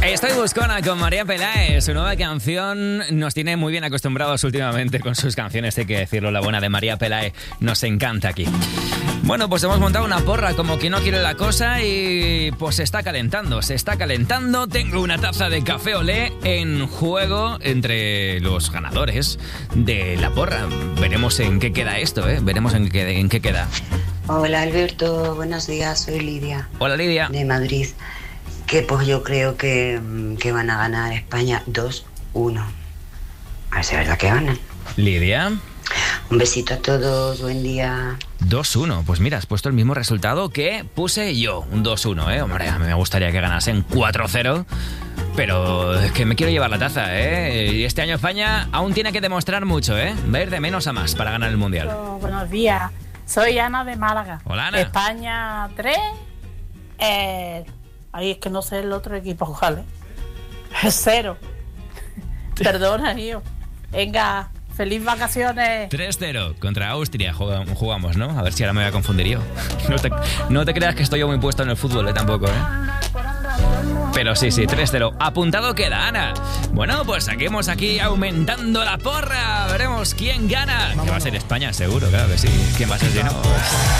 Estoy buscona con María Pelae. Su nueva canción nos tiene muy bien acostumbrados últimamente con sus canciones, hay que decirlo. La buena de María Pelae nos encanta aquí. Bueno, pues hemos montado una porra como quien no quiere la cosa y pues se está calentando, se está calentando. Tengo una taza de café olé en juego entre los ganadores de la porra. Veremos en qué queda esto, veremos en qué queda. Hola Alberto, buenos días, soy Lidia. Hola Lidia. De Madrid. Que pues yo creo que van a ganar España 2-1. A ver si es verdad que ganan. Lidia. Un besito a todos, buen día. 2-1, pues mira, has puesto el mismo resultado que puse yo, un 2-1, Hombre, a mí me gustaría que ganasen 4-0, pero es que me quiero llevar la taza, Y este año España aún tiene que demostrar mucho, Va a ir de menos a más para ganar el Mundial. Buenos días, soy Ana de Málaga. Hola, Ana. España 3, ahí es que no sé el otro equipo, ¿vale? 0. Perdona, tío. Venga, feliz vacaciones. 3-0 contra Austria jugamos, ¿no? A ver si ahora me voy a confundir yo. No te creas que estoy yo muy puesto en el fútbol, tampoco, Pero sí, 3-0. Apuntado queda, Ana. Bueno, pues seguimos aquí aumentando la porra. Veremos quién gana. Que va a ser España, seguro, claro que sí. ¿Quién va a ser si no?